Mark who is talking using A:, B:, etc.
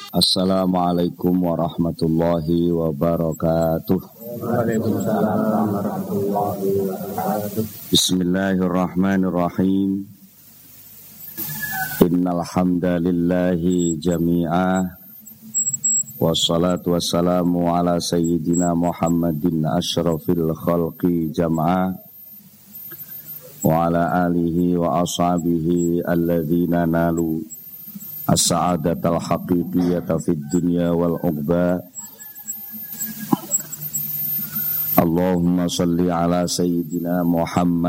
A: Assalamualaikum warahmatullahi wabarakatuh.
B: Waalaikumsalam warahmatullahi wabarakatuh.
A: Bismillahirrahmanirrahim. Innal hamdalillahi jami'a. Wassalatu wassalamu ala sayyidina Muhammadin asyrafil khalqi jam'a. Wa ala alihi wa ashabihi alladhina nalu as-sa'adatal haqiqiyata fid dunya wal uqba. Allahumma salli ala sayyidina Muhammad